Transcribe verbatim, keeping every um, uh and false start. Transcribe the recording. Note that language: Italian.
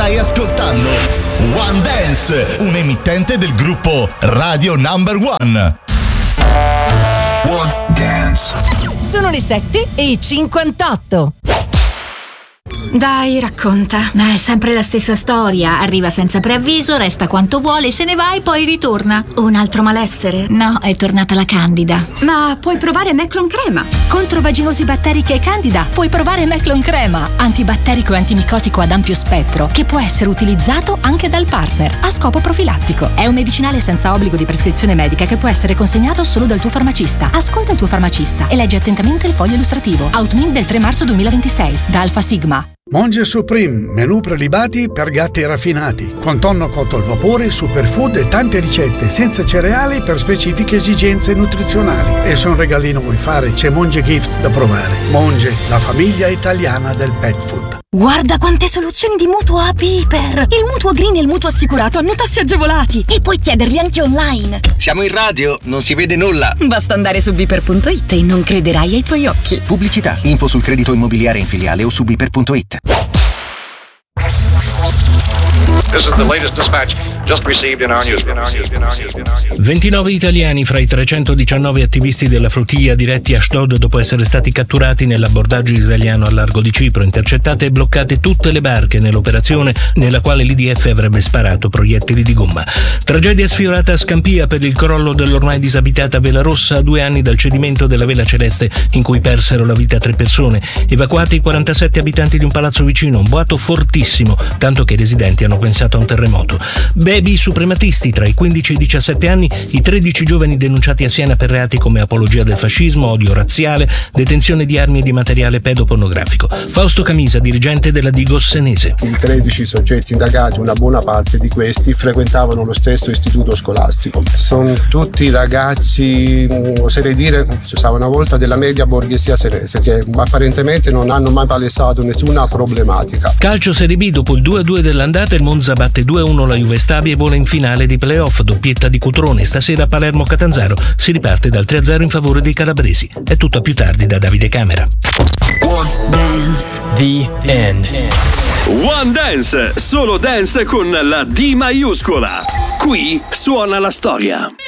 Stai ascoltando One Dance, un emittente del gruppo Radio Number One. One Dance. Sono le sette e cinquantotto. Dai, racconta. Ma è sempre la stessa storia. Arriva senza preavviso, resta quanto vuole, se ne va e poi ritorna. Un altro malessere? No, è tornata la Candida. Ma puoi provare Meclon Crema. Contro vaginosi batteriche e Candida puoi provare Meclon Crema, antibatterico e antimicotico ad ampio spettro, che può essere utilizzato anche dal partner a scopo profilattico. È un medicinale senza obbligo di prescrizione medica che può essere consegnato solo dal tuo farmacista. Ascolta il tuo farmacista e leggi attentamente il foglio illustrativo. Outmin del tre marzo duemilaventisei da Alfa Sigma. Monge Supreme, menù prelibati per gatti raffinati, con tonno cotto al vapore, superfood e tante ricette, senza cereali per specifiche esigenze nutrizionali. E se un regalino vuoi fare, c'è Monge Gift da provare. Monge, la famiglia italiana del pet food. Guarda quante soluzioni di mutuo a Piper! Il mutuo green e il mutuo assicurato hanno tassi agevolati e puoi chiederli anche online. Siamo in radio, non si vede nulla. Basta andare su Biper punto it e non crederai ai tuoi occhi. Pubblicità, info sul credito immobiliare in filiale o su Biper punto it. This is the latest dispatch just received in our newsroom. ventinove italiani fra i trecentodiciannove attivisti della flottiglia diretti a Ashdod dopo essere stati catturati nell'abbordaggio israeliano al largo di Cipro. Intercettate e bloccate tutte le barche nell'operazione nella quale l'I D F avrebbe sparato proiettili di gomma. Tragedia sfiorata a Scampia per il crollo dell'ormai disabitata Vela Rossa a due anni dal cedimento della Vela Celeste in cui persero la vita tre persone. Evacuati i quarantasette abitanti di un palazzo vicino, un boato fortissimo, tanto che i residenti hanno pensato a un terremoto. Baby suprematisti tra i quindici e i diciassette anni, i tredici giovani denunciati a Siena per reati come apologia del fascismo, odio razziale, detenzione di armi e di materiale pedopornografico. Fausto Camisa, dirigente della Digos senese. I tredici soggetti indagati, una buona parte di questi frequentavano lo stesso istituto scolastico. Sono tutti ragazzi, oserei dire, si usava una volta, della media borghesia senese, che apparentemente non hanno mai palesato nessuna problematica. Calcio Serie B, dopo il due a due dell'andata, il Monza batte due a uno la Juve Stabia e vola in finale di playoff, doppietta di Cutrone. Stasera a Palermo-Catanzaro si riparte dal tre a zero in favore dei calabresi. È tutto a più tardi da Davide Camera. One Dance. The End. One Dance, solo dance con la D maiuscola. Qui suona la storia.